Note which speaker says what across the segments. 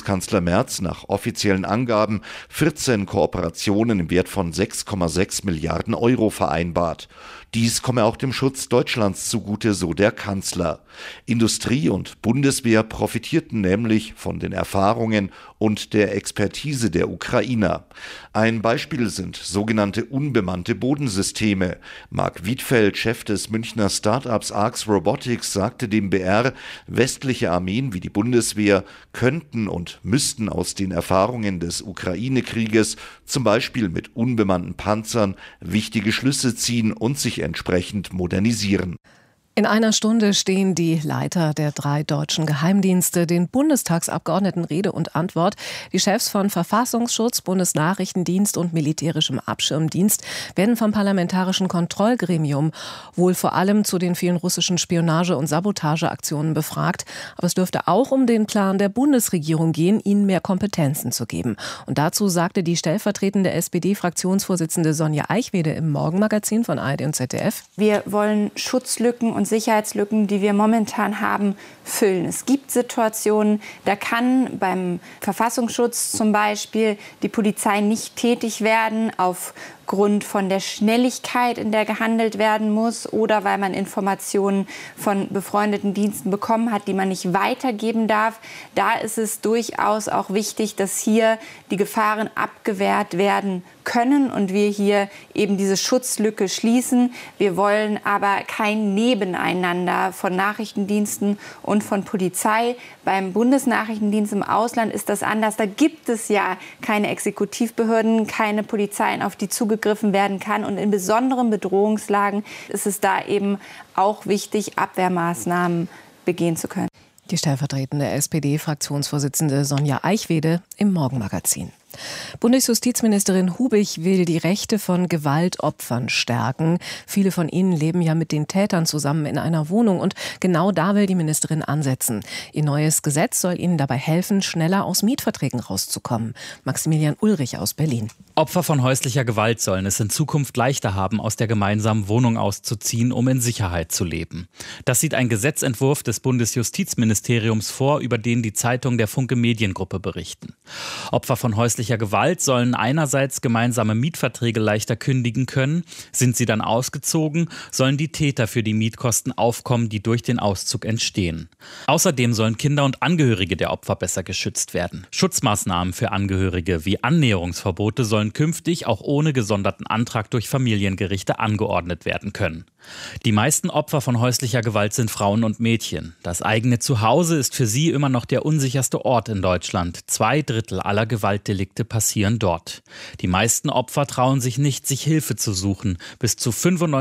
Speaker 1: Bundeskanzler Merz nach offiziellen Angaben 14 Kooperationen im Wert von 6,6 Milliarden Euro vereinbart. Dies komme auch dem Schutz Deutschlands zugute, so der Kanzler. Industrie und Bundeswehr profitierten nämlich von den Erfahrungen und der Expertise der Ukrainer. Ein Beispiel sind sogenannte unbemannte Bodensysteme. Marc Wiedfeld, Chef des Münchner Start-ups Arx Robotics, sagte dem BR, westliche Armeen wie die Bundeswehr könnten und müssten aus den Erfahrungen des Ukraine-Krieges, zum Beispiel mit unbemannten Panzern, wichtige Schlüsse ziehen und sich entsprechend modernisieren.
Speaker 2: In einer Stunde stehen die Leiter der 3 deutschen Geheimdienste den Bundestagsabgeordneten Rede und Antwort. Die Chefs von Verfassungsschutz, Bundesnachrichtendienst und militärischem Abschirmdienst werden vom Parlamentarischen Kontrollgremium wohl vor allem zu den vielen russischen Spionage- und Sabotageaktionen befragt. Aber es dürfte auch um den Plan der Bundesregierung gehen, ihnen mehr Kompetenzen zu geben. Und dazu sagte die stellvertretende SPD-Fraktionsvorsitzende Sonja Eichwede im Morgenmagazin von ARD und ZDF:
Speaker 3: Wir wollen Schutzlücken und Sicherheitslücken, die wir momentan haben, füllen. Es gibt Situationen, da kann beim Verfassungsschutz zum Beispiel die Polizei nicht tätig werden aufgrund von der Schnelligkeit, in der gehandelt werden muss, oder weil man Informationen von befreundeten Diensten bekommen hat, die man nicht weitergeben darf. Da ist es durchaus auch wichtig, dass hier die Gefahren abgewehrt werden können und wir hier eben diese Schutzlücke schließen. Wir wollen aber kein Nebeneinander von Nachrichtendiensten und von Polizei. Beim Bundesnachrichtendienst im Ausland ist das anders. Da gibt es ja keine Exekutivbehörden, keine Polizeien, auf die zugegriffen werden kann. Und in besonderen Bedrohungslagen ist es da eben auch wichtig, Abwehrmaßnahmen begehen zu können.
Speaker 2: Die stellvertretende SPD-Fraktionsvorsitzende Sonja Eichwede im Morgenmagazin. Bundesjustizministerin Hubig will die Rechte von Gewaltopfern stärken. Viele von ihnen leben ja mit den Tätern zusammen in einer Wohnung und genau da will die Ministerin ansetzen. Ihr neues Gesetz soll ihnen dabei helfen, schneller aus Mietverträgen rauszukommen. Maximilian Ulrich aus Berlin.
Speaker 4: Opfer von häuslicher Gewalt sollen es in Zukunft leichter haben, aus der gemeinsamen Wohnung auszuziehen, um in Sicherheit zu leben. Das sieht ein Gesetzentwurf des Bundesjustizministeriums vor, über den die Zeitung der Funke Mediengruppe berichten. Opfer von häuslicher Gewalt sollen einerseits gemeinsame Mietverträge leichter kündigen können. Sind sie dann ausgezogen, sollen die Täter für die Mietkosten aufkommen, die durch den Auszug entstehen. Außerdem sollen Kinder und Angehörige der Opfer besser geschützt werden. Schutzmaßnahmen für Angehörige wie Annäherungsverbote sollen künftig auch ohne gesonderten Antrag durch Familiengerichte angeordnet werden können. Die meisten Opfer von häuslicher Gewalt sind Frauen und Mädchen. Das eigene Zuhause ist für sie immer noch der unsicherste Ort in Deutschland. 2/3 aller Gewaltdelikte passieren dort. Die meisten Opfer trauen sich nicht, sich Hilfe zu suchen. Bis zu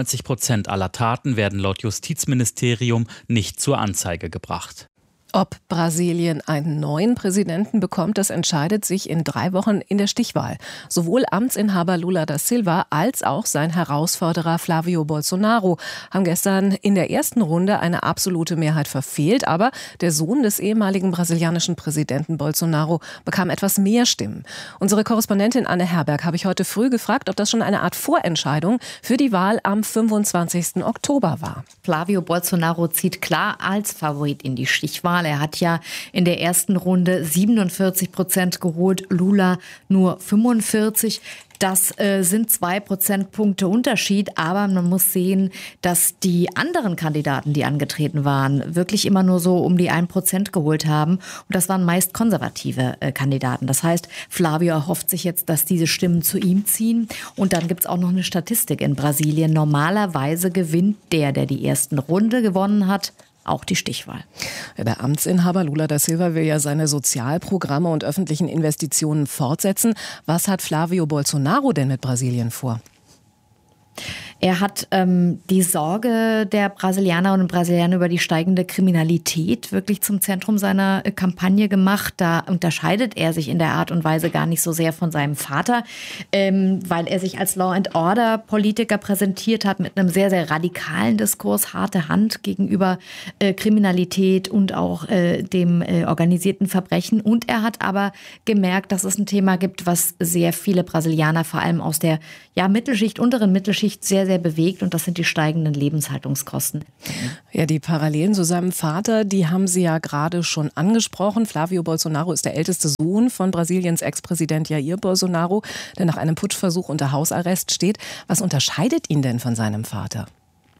Speaker 4: 95% aller Taten werden laut Justizministerium nicht zur Anzeige gebracht.
Speaker 2: Ob Brasilien einen neuen Präsidenten bekommt, das entscheidet sich in 3 Wochen in der Stichwahl. Sowohl Amtsinhaber Lula da Silva als auch sein Herausforderer Flavio Bolsonaro haben gestern in der ersten Runde eine absolute Mehrheit verfehlt. Aber der Sohn des ehemaligen brasilianischen Präsidenten Bolsonaro bekam etwas mehr Stimmen. Unsere Korrespondentin Anne Herberg habe ich heute früh gefragt, ob das schon eine Art Vorentscheidung für die Wahl am 25. Oktober war.
Speaker 5: Flavio Bolsonaro zieht klar als Favorit in die Stichwahl. Er hat ja in der ersten Runde 47% geholt, Lula nur 45%. Das sind 2 Prozentpunkte Unterschied, aber man muss sehen, dass die anderen Kandidaten, die angetreten waren, wirklich immer nur so um die 1% geholt haben. Und das waren meist konservative Kandidaten. Das heißt, Flavio erhofft sich jetzt, dass diese Stimmen zu ihm ziehen. Und dann gibt's auch noch eine Statistik in Brasilien. Normalerweise gewinnt der die ersten Runde gewonnen hat, auch die Stichwahl.
Speaker 2: Der Amtsinhaber Lula da Silva will ja seine Sozialprogramme und öffentlichen Investitionen fortsetzen. Was hat Flavio Bolsonaro denn mit Brasilien vor?
Speaker 5: Er hat die Sorge der Brasilianerinnen und Brasilianer über die steigende Kriminalität wirklich zum Zentrum seiner Kampagne gemacht. Da unterscheidet er sich in der Art und Weise gar nicht so sehr von seinem Vater, weil er sich als Law-and-Order-Politiker präsentiert hat mit einem sehr, sehr radikalen Diskurs, harte Hand gegenüber Kriminalität und auch dem organisierten Verbrechen. Und er hat aber gemerkt, dass es ein Thema gibt, was sehr viele Brasilianer, vor allem aus der Mittelschicht, unteren Mittelschicht, sehr, sehr, sehr bewegt und das sind die steigenden Lebenshaltungskosten.
Speaker 2: Ja, die Parallelen zu seinem Vater, die haben Sie ja gerade schon angesprochen. Flavio Bolsonaro ist der älteste Sohn von Brasiliens Ex-Präsident Jair Bolsonaro, der nach einem Putschversuch unter Hausarrest steht. Was unterscheidet ihn denn von seinem Vater?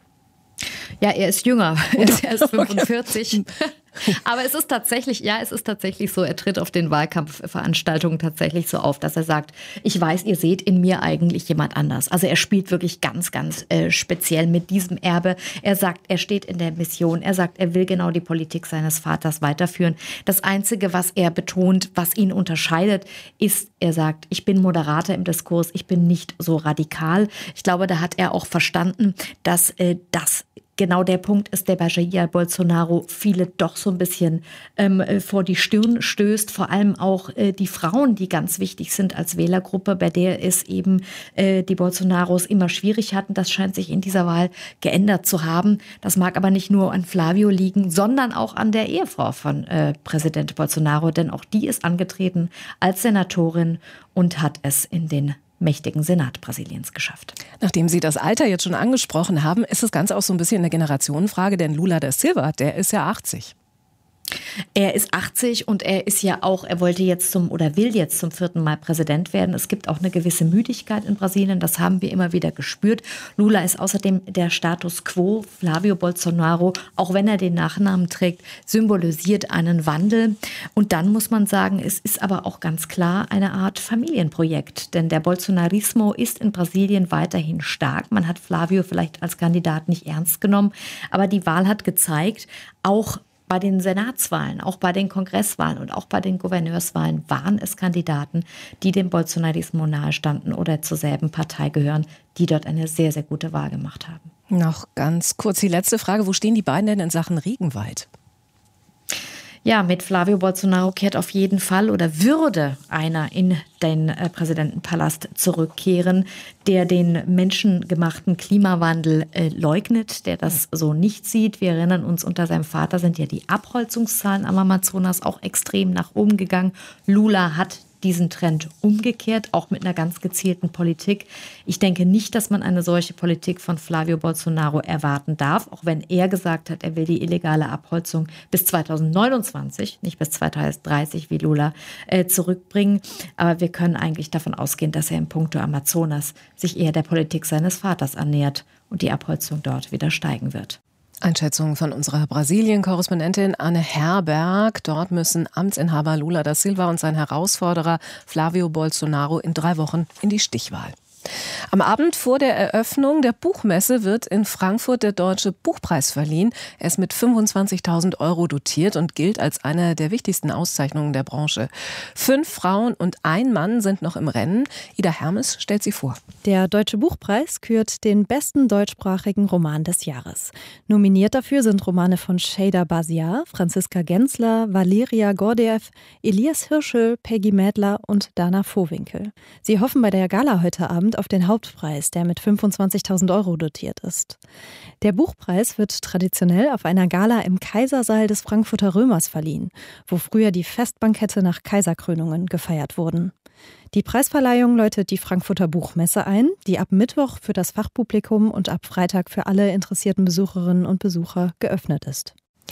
Speaker 5: Ja, er ist jünger. Er ist erst 45. Aber es ist tatsächlich so, er tritt auf den Wahlkampfveranstaltungen tatsächlich so auf, dass er sagt, ich weiß, ihr seht in mir eigentlich jemand anders. Also er spielt wirklich ganz, ganz speziell mit diesem Erbe. Er sagt, er steht in der Mission. Er sagt, er will genau die Politik seines Vaters weiterführen. Das Einzige, was er betont, was ihn unterscheidet, ist, er sagt, ich bin moderater im Diskurs, ich bin nicht so radikal. Ich glaube, da hat er auch verstanden, dass das genau der Punkt ist, der bei Jair Bolsonaro viele doch so ein bisschen vor die Stirn stößt. Vor allem auch die Frauen, die ganz wichtig sind als Wählergruppe, bei der es eben die Bolsonaros immer schwierig hatten. Das scheint sich in dieser Wahl geändert zu haben. Das mag aber nicht nur an Flavio liegen, sondern auch an der Ehefrau von Präsident Bolsonaro. Denn auch die ist angetreten als Senatorin und hat es in den mächtigen Senat Brasiliens geschafft.
Speaker 2: Nachdem Sie das Alter jetzt schon angesprochen haben, ist das Ganze auch so ein bisschen eine Generationenfrage, denn Lula da Silva, der ist ja 80.
Speaker 5: Er ist 80 und er will jetzt zum 4. Mal Präsident werden. Es gibt auch eine gewisse Müdigkeit in Brasilien, das haben wir immer wieder gespürt. Lula ist außerdem der Status quo. Flavio Bolsonaro, auch wenn er den Nachnamen trägt, symbolisiert einen Wandel. Und dann muss man sagen, es ist aber auch ganz klar eine Art Familienprojekt, denn der Bolsonarismo ist in Brasilien weiterhin stark. Man hat Flavio vielleicht als Kandidat nicht ernst genommen, aber die Wahl hat gezeigt, auch bei den Senatswahlen, auch bei den Kongresswahlen und auch bei den Gouverneurswahlen waren es Kandidaten, die dem Bolsonarismo nahestanden oder zur selben Partei gehören, die dort eine sehr, sehr gute Wahl gemacht haben.
Speaker 2: Noch ganz kurz die letzte Frage. Wo stehen die beiden denn in Sachen Regenwald?
Speaker 5: Ja, mit Flavio Bolsonaro kehrt auf jeden Fall oder würde einer in den Präsidentenpalast zurückkehren, der den menschengemachten Klimawandel leugnet, der das so nicht sieht. Wir erinnern uns, unter seinem Vater sind ja die Abholzungszahlen am Amazonas auch extrem nach oben gegangen. Lula hat diesen Trend umgekehrt, auch mit einer ganz gezielten Politik. Ich denke nicht, dass man eine solche Politik von Flavio Bolsonaro erwarten darf, auch wenn er gesagt hat, er will die illegale Abholzung bis 2029, nicht bis 2030 wie Lula, zurückbringen. Aber wir können eigentlich davon ausgehen, dass er in puncto Amazonas sich eher der Politik seines Vaters annähert und die Abholzung dort wieder steigen wird.
Speaker 2: Einschätzung von unserer Brasilien-Korrespondentin Anne Herberg. Dort müssen Amtsinhaber Lula da Silva und sein Herausforderer Flavio Bolsonaro in 3 Wochen in die Stichwahl. Am Abend vor der Eröffnung der Buchmesse wird in Frankfurt der Deutsche Buchpreis verliehen. Er ist mit 25.000 € dotiert und gilt als eine der wichtigsten Auszeichnungen der Branche. 5 Frauen und 1 Mann sind noch im Rennen. Ida Hermes stellt sie vor.
Speaker 6: Der Deutsche Buchpreis kürt den besten deutschsprachigen Roman des Jahres. Nominiert dafür sind Romane von Şeyda Basiar, Franziska Gensler, Valeria Gordiev, Elias Hirschel, Peggy Mädler und Dana Vohwinkel. Sie hoffen bei der Gala heute Abend auf den Hauptpreis, der mit 25.000 € dotiert ist. Der Buchpreis wird traditionell auf einer Gala im Kaisersaal des Frankfurter Römers verliehen, wo früher die Festbankette nach Kaiserkrönungen gefeiert wurden. Die Preisverleihung läutet die Frankfurter Buchmesse ein, die ab Mittwoch für das Fachpublikum und ab Freitag für alle interessierten Besucherinnen und Besucher geöffnet ist.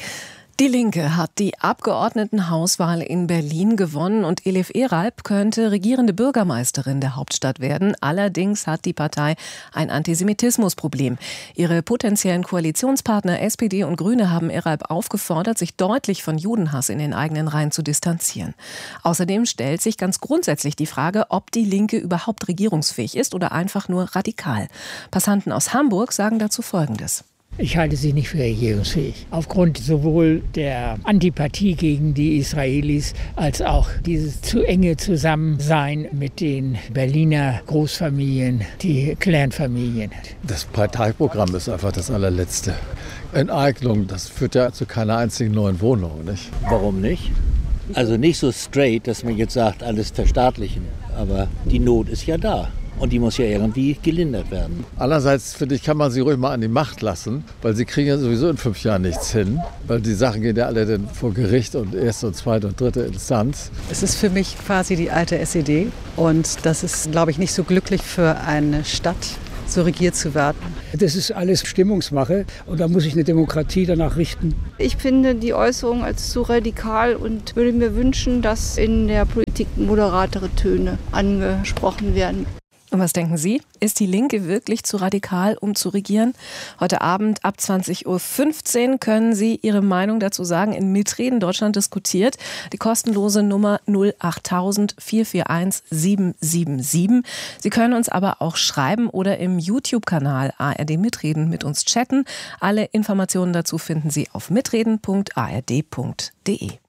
Speaker 2: Die Linke hat die Abgeordnetenhauswahl in Berlin gewonnen und Elif Eralp könnte regierende Bürgermeisterin der Hauptstadt werden. Allerdings hat die Partei ein Antisemitismusproblem. Ihre potenziellen Koalitionspartner SPD und Grüne haben Eralp aufgefordert, sich deutlich von Judenhass in den eigenen Reihen zu distanzieren. Außerdem stellt sich ganz grundsätzlich die Frage, ob die Linke überhaupt regierungsfähig ist oder einfach nur radikal. Passanten aus Hamburg sagen dazu Folgendes.
Speaker 7: Ich halte sie nicht für regierungsfähig. Aufgrund sowohl der Antipathie gegen die Israelis als auch dieses zu enge Zusammensein mit den Berliner Großfamilien, die Clanfamilien.
Speaker 8: Das Parteiprogramm ist einfach das allerletzte. Enteignung, das führt ja zu keiner einzigen neuen Wohnung, nicht?
Speaker 9: Warum nicht? Also nicht so straight, dass man jetzt sagt, alles verstaatlichen. Aber die Not ist ja da. Und die muss ja irgendwie gelindert werden.
Speaker 8: Andererseits, finde ich, kann man sie ruhig mal an die Macht lassen, weil sie kriegen ja sowieso in 5 Jahren nichts hin. Weil die Sachen gehen ja alle dann vor Gericht und erste und zweite und dritte Instanz.
Speaker 10: Es ist für mich quasi die alte SED und das ist, glaube ich, nicht so glücklich für eine Stadt so regiert zu werden.
Speaker 7: Das ist alles Stimmungsmache und da muss sich eine Demokratie danach richten.
Speaker 11: Ich finde die Äußerung als zu radikal und würde mir wünschen, dass in der Politik moderatere Töne angesprochen werden.
Speaker 2: Und was denken Sie? Ist die Linke wirklich zu radikal, um zu regieren? Heute Abend ab 20.15 Uhr können Sie Ihre Meinung dazu sagen in Mitreden Deutschland diskutiert. Die kostenlose Nummer 08000 441 777. Sie können uns aber auch schreiben oder im YouTube-Kanal ARD Mitreden mit uns chatten. Alle Informationen dazu finden Sie auf mitreden.ard.de.